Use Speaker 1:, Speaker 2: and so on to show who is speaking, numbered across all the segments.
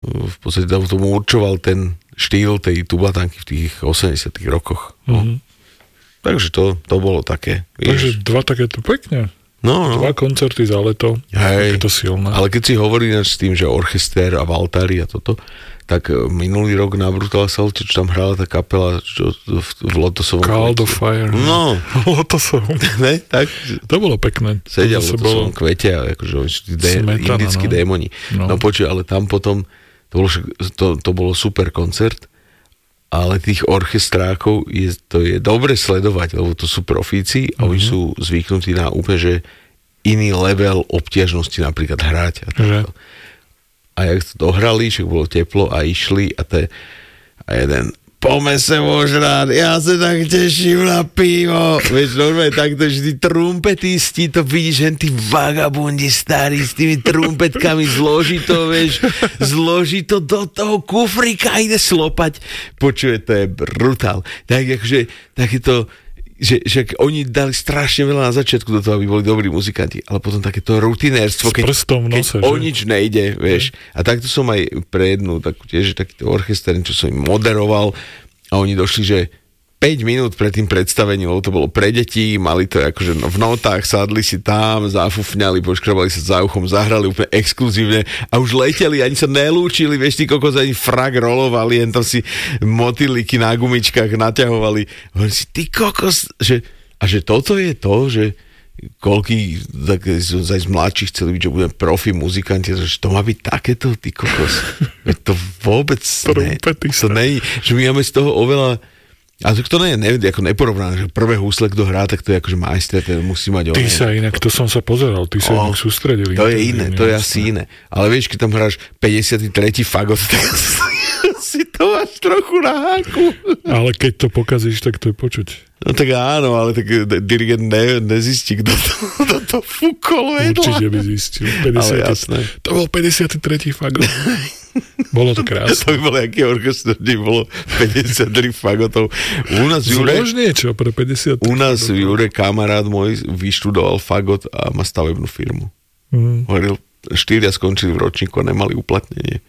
Speaker 1: v podstate tomu určoval ten štýl tej tubatanky v tých 80 rokoch. No. Takže to bolo také.
Speaker 2: Takže dva takéto pekne.
Speaker 1: No.
Speaker 2: Dva koncerty za leto.
Speaker 1: Hej,
Speaker 2: je to silné.
Speaker 1: Ale keď si hovorí s tým, že orchester a Valtári a toto, tak minulý rok na Brutal Assault, čo tam hrála tá kapela v Lotosovom
Speaker 2: Call of Fire.
Speaker 1: No.
Speaker 2: Lotosovom.
Speaker 1: Ne, tak.
Speaker 2: To bolo pekné.
Speaker 1: Sedia v Lotosovom kvete a akože indickí démoni. No počuj, ale tam potom to bolo super koncert, ale tých orchestrákov to je dobre sledovať, lebo to sú profíci a oni sú zvyknutí na úplne, že iný level obťažnosti napríklad hrať. A jak to dohrali, však bolo teplo a išli a jeden poďme se ožrát, ja sa tak teším na pivo. Vieš, normálne takto, že tí trumpetisti, to vidíš, že tí vagabundi starí s tými trumpetkami zloží to do toho kufrika, ide slopať. Počuje, to je brutál. Tak akože, takéto, že oni dali strašne veľa na začiatku do toho, aby boli dobrí muzikanti, ale potom takéto rutinérstvo, keď o nič nejde, vieš. A takto som aj pre jednu takýto orchester, čo som im moderoval a oni došli, že 5 minút pred tým predstavením, lebo to bolo pre deti, mali to akože v notách, sadli si tam, zafufňali, poškrabali sa za uchom, zahrali úplne exkluzívne a už leteli, ani sa nelúčili, vieš, tí kokos, ani frak rolovali, jen tam si motýliky na gumičkách naťahovali. Hovorím si, ty kokos, že toto je to, že koľký z mladších chceli byť, že budem profi muzikanti, že to má byť takéto, ty kokos. To vôbec to nie, že my máme z toho oveľa. A to nie je ako neporovnané, že prvé husle, kto hrá, tak to je akože majster, to musí mať
Speaker 2: Ty sa inak, to som sa pozeral, ty sa inak sústredili.
Speaker 1: To je iné, to je asi iné. Ale vieš, keď tam hráš 53. fagot, tak si to máš trochu na háku. Ale
Speaker 2: keď to pokazíš, tak to je počuť.
Speaker 1: No tak áno, ale tak dirigent nezistí, kto to fúkol vedľa.
Speaker 2: Určite by zistil. 50, to bol 53. fagot. Bolo to krásne.
Speaker 1: To by bol aký orchester, kde bolo 53 fagotov. U nás
Speaker 2: niečo pre 50.
Speaker 1: U nás Jure, kamarát môj, vyštudoval fagot a má stavebnú firmu. Hovoril, 4 skončili v ročníku a nemali uplatnenie.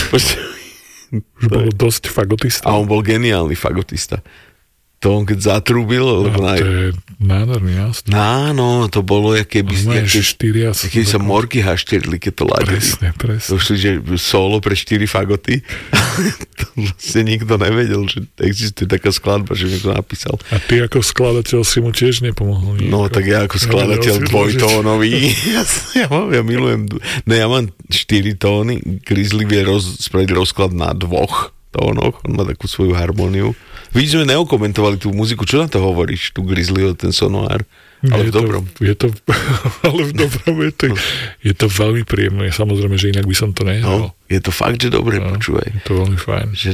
Speaker 2: Už bol dosť fagotista.
Speaker 1: A on bol geniálny fagotista. To on keď zatrúbil, lebo
Speaker 2: to je nádherný, jasný.
Speaker 1: Áno, to bolo, keby sa morky hašterili, keď to ladili.
Speaker 2: Presne.
Speaker 1: Došli, že solo pre 4 fagoty. To vlastne nikto nevedel, že existuje taká skladba, že niekto napísal.
Speaker 2: A ty ako skladateľ si mu tiež nepomohol.
Speaker 1: No, tak ja ako skladateľ dvojtónový. Ja milujem. No ja mám 4 tóny. Grizzly vie spraviť rozklad na 2 tónoch. On má takú svoju harmóniu. Vidíš, sme neokomentovali tú muziku. Čo na to hovoríš, tú Grizzlyho, ten sonoár? Ale v dobrom.
Speaker 2: Ale v dobrom je to veľmi príjemné. Samozrejme, že inak by som to nehral.
Speaker 1: No, je to fakt, že dobre, počúvaj.
Speaker 2: Je to veľmi fajn.
Speaker 1: Že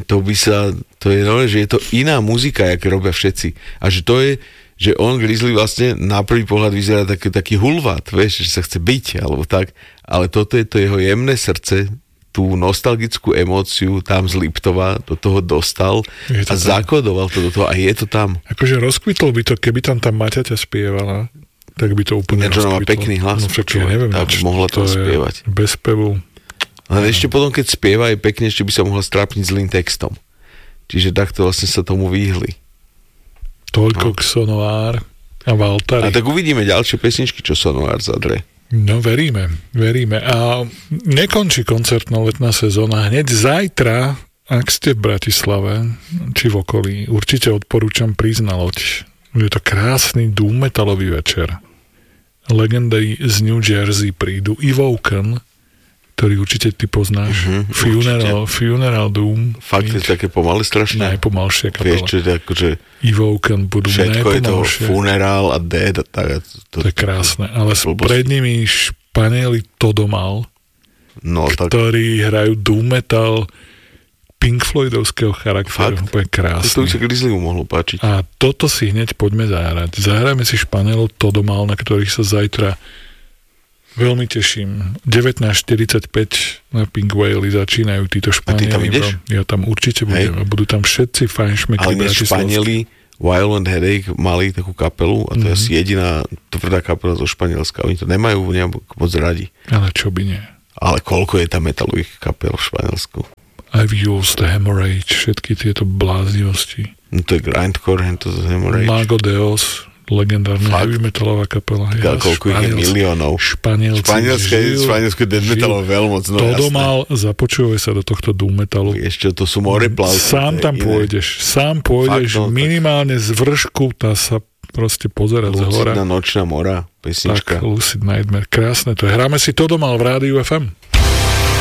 Speaker 1: že je to iná muzika, aké robia všetci. A že to je, že on Grizzly vlastne na prvý pohľad vyzerá taký hulvát, vieš, že sa chce byť, alebo tak. Ale toto je to jeho jemné srdce, tú nostalgickú emóciu tam z Liptova do toho dostal a zakodoval to do toho a je to tam.
Speaker 2: Akože rozkvitlo by to, keby tam tá Maťaťa spievala, tak by to úplne rozkvitlo.
Speaker 1: Má pekný hlas.
Speaker 2: No však ja neviem,
Speaker 1: tá mohla to spievať.
Speaker 2: Bez spevu.
Speaker 1: Ale ešte potom, keď spieva, je pekne, ešte by sa mohla strápniť zlým textom. Čiže takto vlastne sa tomu vyhli.
Speaker 2: Toľko k Sonoár a Valtári.
Speaker 1: A tak uvidíme ďalšie pesničky, čo Sonoár zadre.
Speaker 2: No veríme. A nekončí koncertno-letná sezóna. Hneď zajtra, ak ste v Bratislave, či v okolí, určite odporúčam prísť na loď. Je to krásny doom metalový večer. Legendy z New Jersey prídu. Evoken, ktorý určite ty poznáš. Funeral Doom.
Speaker 1: Fakt je také pomalé strašné.
Speaker 2: Najpomalšia kapela.
Speaker 1: Vieš, čo je akože
Speaker 2: Evoken budú
Speaker 1: všetko
Speaker 2: najpomalšie.
Speaker 1: Je to Funeral a Dead.
Speaker 2: To je krásne. Ale pred nimi Španieli Todomal, ktorí hrajú doom metal Pink Floydovského charakteru. To je krásne.
Speaker 1: To by sa Grizzlymu mohlo páčiť.
Speaker 2: A toto si hneď poďme zahrať. Zahrajme si Španielov Todomal, na ktorých sa zajtra veľmi teším. 19:45 na Pink Whale začínajú títo Španieli.
Speaker 1: A ty tam ideš?
Speaker 2: Ja tam určite budem. A budú tam všetci fajnšmekli.
Speaker 1: Ale Španieli Violent Headache mali takú kapelu a to je asi jediná tvrdá kapela zo Španielska. Oni to nemajú nejak moc radi.
Speaker 2: Ale čo by nie?
Speaker 1: Ale koľko je tam metalových kapel v Španielsku?
Speaker 2: I've used Hemorrhage, všetky tieto bláznivosti.
Speaker 1: No to je grindcore, to z Hemorrhage.
Speaker 2: Mago Deos, legendárna heavy metalová kapela.
Speaker 1: Ja, koľko ich je miliónov. Španielské death metalové veľmoc. No,
Speaker 2: Todo mal, započúvaj sa do tohto doom metalu.
Speaker 1: Ešte to sú moreplavky.
Speaker 2: Sám tam pôjdeš, fakt, minimálne z vršku, tá sa proste pozerať z hora.
Speaker 1: Lucidná nočná mora, pesnička.
Speaker 2: Tak, Lucid Nightmare, krásne to je. Hráme si Todo mal v rádiu FM.